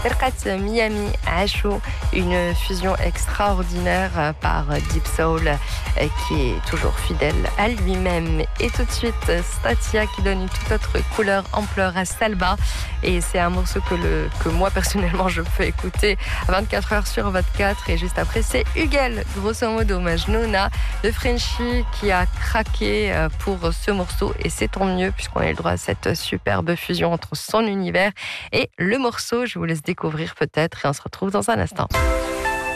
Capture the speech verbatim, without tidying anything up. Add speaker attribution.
Speaker 1: فرقة Miami Asho, une fusion extraordinaire par Deep Soul qui est toujours fidèle à lui-même. Et tout de suite, Statia qui donne une toute autre couleur, ampleur à Salba. Et c'est un morceau que, le, que moi personnellement je peux écouter vingt-quatre heures sur vingt-quatre. Et juste après, c'est Hugel, grosso modo, Majnouna, de Frenchy qui a craqué pour ce morceau. Et c'est tant mieux puisqu'on a eu le droit à cette superbe fusion entre son univers et le morceau. Je vous laisse découvrir peut-être et on se retrouve dans un instant.